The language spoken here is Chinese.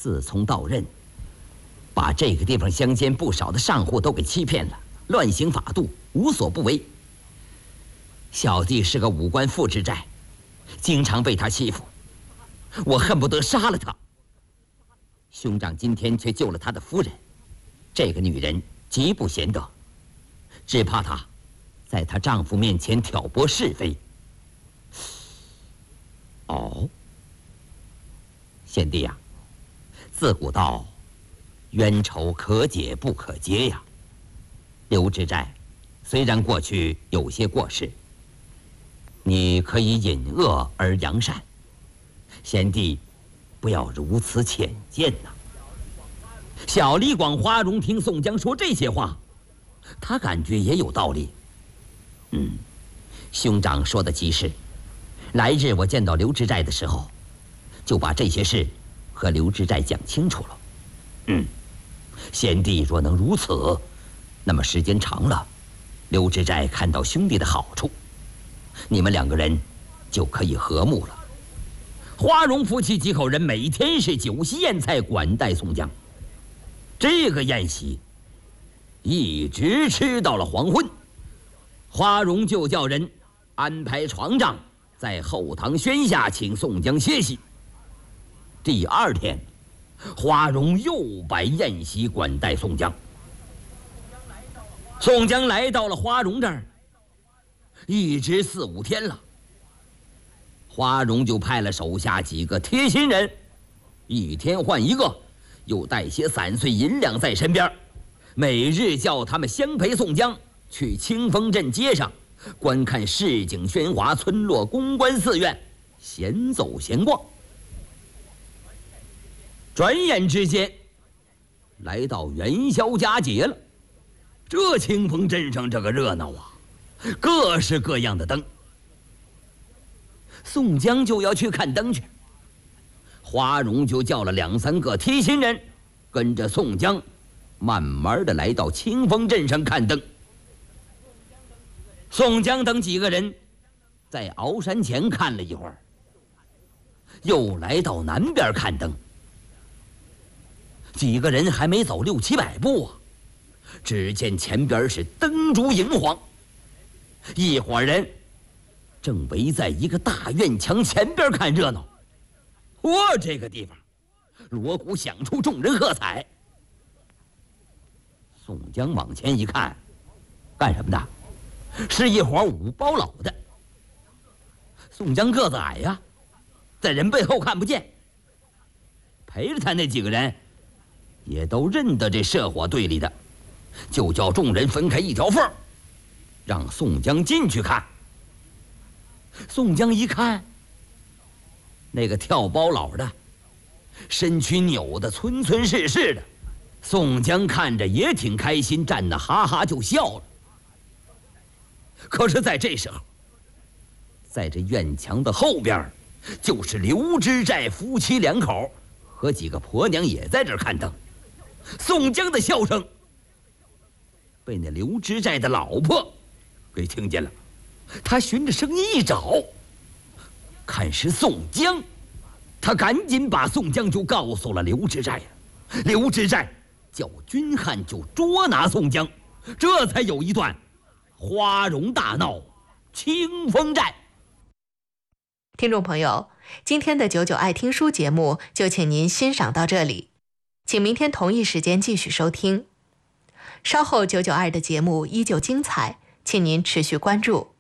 自从到任，把这个地方乡间不少的上户都给欺骗了，乱行法度，无所不为。小弟是个武官副知寨，经常被他欺负，我恨不得杀了他。兄长今天却救了他的夫人，这个女人极不贤德，只怕她在她丈夫面前挑拨是非。哦，贤弟呀，自古道冤仇可解不可结呀。刘知寨虽然过去有些过失，你可以隐恶而扬善，贤弟不要如此浅见呐。小李广花荣听宋江说这些话，他感觉也有道理。兄长说的极是。来日我见到刘知寨的时候，就把这些事和刘知寨讲清楚了。贤弟若能如此，那么时间长了，刘知寨看到兄弟的好处，你们两个人就可以和睦了。花荣夫妻几口人每天是酒席宴菜管待宋江，这个宴席一直吃到了黄昏。花荣就叫人安排床帐在后堂轩下，请宋江歇息。第二天，花荣又摆宴席管待宋江。宋江来到了花荣这儿，一直4、5天了。花荣就派了手下几个贴心人，一天换一个，又带些散碎银两在身边，每日叫他们相陪宋江去清风镇街上观看市井喧哗，村落公关寺院闲走闲逛。转眼之间来到元宵佳节了，这清风镇上这个热闹啊，各式各样的灯。宋江就要去看灯去，花荣就叫了2、3个贴心人，跟着宋江慢慢的来到清风镇上看灯。宋江等几个人在鳌山前看了一会儿，又来到南边看灯。几个人还没走6、700步啊，只见前边是灯烛荧晃，一伙人正围在一个大院墙前边看热闹。这个地方锣鼓响处，众人喝彩。宋江往前一看，干什么的？是一伙5包老的。宋江个子矮呀，在人背后看不见，陪着他那几个人也都认得这社火队里的，就叫众人分开一条缝，让宋江进去看。宋江一看，那个跳包老的身躯扭得村村是是的，宋江看着也挺开心，站得哈哈就笑了。可是在这时候，在这院墙的后边，就是刘知寨夫妻2口和几个婆娘也在这儿看灯。宋江的笑声被那刘知寨的老婆给听见了，他循着声音一找，看是宋江，他赶紧把宋江就告诉了刘知寨。刘知寨叫军汉就捉拿宋江，这才有一段花荣大闹清风寨。 听众朋友，今天的99爱听书节目就请您欣赏到这里，请明天同一时间继续收听。稍后99爱的节目依旧精彩，请您持续关注。